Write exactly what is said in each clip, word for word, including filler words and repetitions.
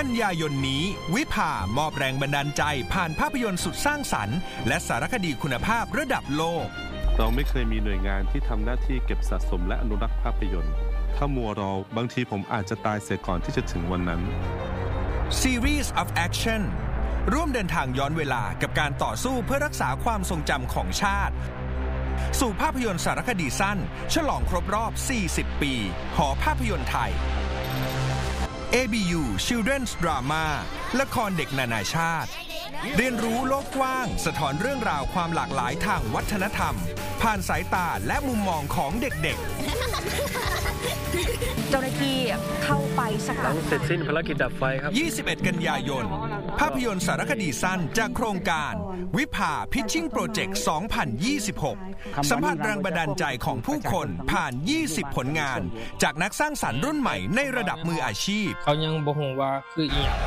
กันยายนนี้วิภามอบแรงบันดาลใจผ่านภาพยนตร์สุดสร้างสรรค์และสารคดีคุณภาพระดับโลกเราไม่เคยมีหน่วยงานที่ทำหน้าที่เก็บสะสมและอนุรักษ์ภาพยนตร์ถ้ามัวรอบางทีผมอาจจะตายเสียก่อนที่จะถึงวันนั้น Series of Action ร่วมเดินทางย้อนเวลากับการต่อสู้เพื่อรักษาความทรงจำของชาติสู่ภาพยนตร์สารคดีสั้นฉลองครบรอบสี่สิบปีหอภาพยนตร์ไทย เอ บี ยู Children's Drama ละครเด็กนานาชาติเรียนรู้โลกกว้างสะท้อนเรื่องราวความหลากหลายทางวัฒนธรรมผ่านสายตาและมุมมองของเด็กๆ เจ้าหน้าที่เข้าไปสกัดเสร็จสิ้นภารกิจดับไฟครับยี่สิบเอ็ดกันยายนภาพยนตร์สารคดีสั้นจากโครงการวิภา Pitching Project สองพันยี่สิบหกสัมผัสแรงบันดาลใจของผู้คนผ่านยี่สิบผลงานจากนักสร้างสรรค์รุ่นใหม่ในระดับมืออาชีพเขายังบ่ฮู้ว่าคืออีหยัง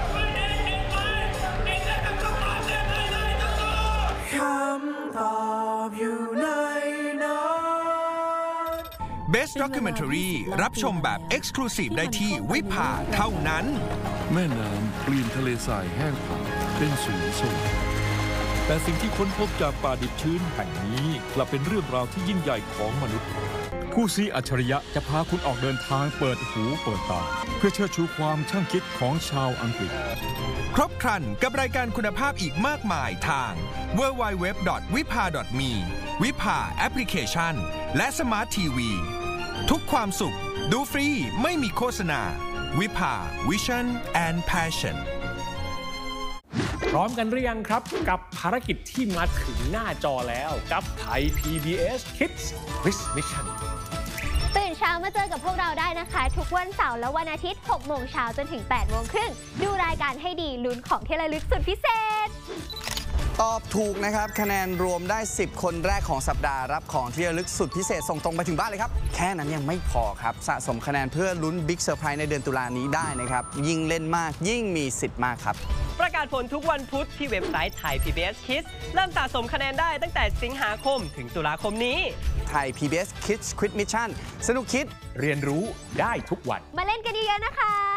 คำตอบอยู่ในนั้น Best Documentary รับชมแบบ Exclusive ได้ที่วิภาเท่านั้นแม่น้ำเปลี่ยนทะเลทรายแห้งผากเป็นศูนย์โซนแต่สิ่งที่ค้นพบจากป่าดิบชื้นแห่งนี้กลับเป็นเรื่องราวที่ยิ่งใหญ่ของมนุษย์คู่ซีอัจฉริยะจะพาคุณออกเดินทางเปิดหูเปิดตาเพื่อเชิดชูความช่างคิดของชาวอังกฤษครบครันกับรายการคุณภาพอีกมากมายทาง ดับเบิลยู ดับเบิลยู ดับเบิลยู ดอท วิภา ดอท มี วิภาแอปพลิเคชันและสมาร์ททีวีทุกความสุขดูฟรีไม่มีโฆษณาวิภา Vision and Passion พร้อมกันหรือยังครับกับภารกิจที่มาถึงหน้าจอแล้วกับไทย พี บี เอส Kids Quiz Mission ตื่นเช้ามาเจอกับพวกเราได้นะคะทุกวันเสาร์และวันอาทิตย์หกโมงเช้าจนถึงแปดโมงครึ่งดูรายการให้ดีลุ้นของที่ระลึกสุดพิเศษตอบถูกนะครับคะแนนรวมได้สิบคนแรกของสัปดาห์รับของที่ระลึกสุดพิเศษส่งตรงไปถึงบ้านเลยครับแค่นั้นยังไม่พอครับสะสมคะแนนเพื่อลุ้นบิ๊กเซอร์ไพรส์ในเดือนตุลานี้ได้นะครับยิ่งเล่นมากยิ่งมีสิทธิ์มากครับประกาศผลทุกวันพุธที่เว็บไซต์ไทย พี บี เอส Kids เริ่มสะสมคะแนนได้ตั้งแต่สิงหาคมถึงตุลาคมนี้ไทย พี บี เอส Kids Quiz Mission สนุกคิดเรียนรู้ได้ทุกวันมาเล่นกันเยอะๆนะคะ